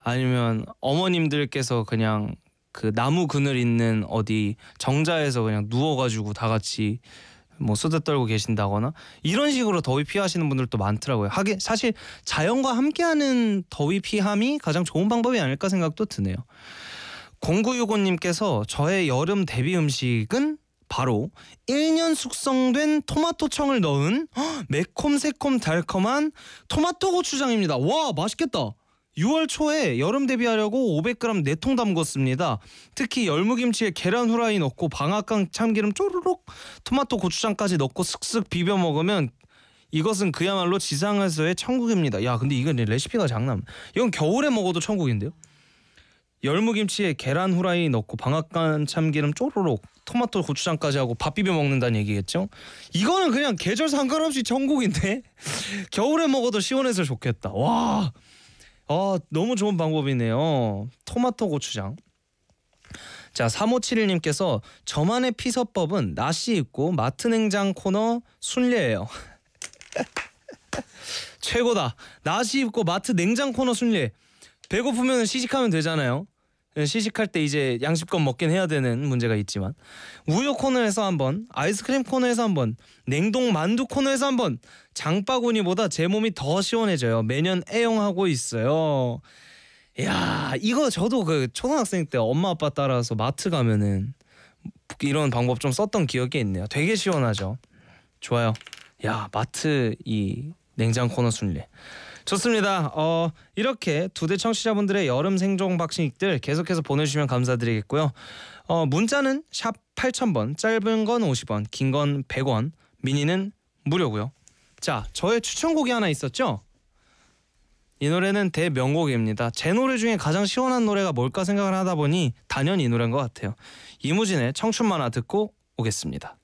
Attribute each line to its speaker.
Speaker 1: 아니면 어머님들께서 그냥 그 나무 그늘 있는 어디 정자에서 그냥 누워가지고 다 같이 뭐 수다 떨고 계신다거나 이런 식으로 더위 피하시는 분들도 많더라고요. 하긴 사실 자연과 함께하는 더위 피함이 가장 좋은 방법이 아닐까 생각도 드네요. 0965님께서 저의 여름 대비 음식은 바로 1년 숙성된 토마토청을 넣은 매콤 새콤 달콤한 토마토 고추장입니다. 와, 맛있겠다. 6월 초에 여름 대비하려고 500g 4통 담궜습니다. 특히 열무김치에 계란 후라이 넣고 방앗간 참기름 쪼르륵 토마토 고추장까지 넣고 슥슥 비벼 먹으면 이것은 그야말로 지상에서의 천국입니다. 야, 근데 이건 레시피가 장난. 이건 겨울에 먹어도 천국인데요. 열무김치에 계란 후라이 넣고 방앗간 참기름 쪼르륵 토마토 고추장까지 하고 밥 비벼 먹는다는 얘기겠죠? 이거는 그냥 계절 상관없이 천국인데 겨울에 먹어도 시원해서 좋겠다. 와, 너무 좋은 방법이네요. 토마토 고추장. 자, 3571님께서 저만의 피서법은 나시 입고 마트 냉장 코너 순례예요. 최고다. 나시 입고 마트 냉장 코너 순례. 배고프면 시식하면 되잖아요. 시식할 때 이제 양식껏 먹긴 해야 되는 문제가 있지만 우유 코너에서 한번, 아이스크림 코너에서 한번, 냉동 만두 코너에서 한번 장바구니보다 제 몸이 더 시원해져요. 매년 애용하고 있어요. 야, 이거 저도 그 초등학생 때 엄마 아빠 따라서 마트 가면은 이런 방법 좀 썼던 기억이 있네요. 되게 시원하죠. 좋아요. 야, 마트 이 냉장 코너 순례 좋습니다. 이렇게 두대 청취자분들의 여름 생존 방식들 계속해서 보내주시면 감사드리겠고요. 문자는 샵 8000번, 짧은 건 50원, 긴 건 100원, 미니는 무료고요. 자, 저의 추천곡이 하나 있었죠? 이 노래는 대명곡입니다. 제 노래 중에 가장 시원한 노래가 뭘까 생각을 하다 보니 단연 이 노래인 것 같아요. 이무진의 청춘 만화 듣고 오겠습니다.